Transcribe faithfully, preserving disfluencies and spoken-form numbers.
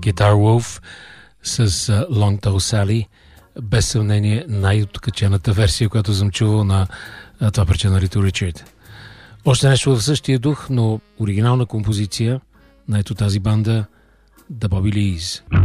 Guitar Wolf с uh, Long Tall Sally. Без съмнение най-откачената версия, която съм чувал на uh, това парче на Литъл Ричард. Още нещо в същия дух, но оригинална композиция на ето тази банда The Bobby Lees.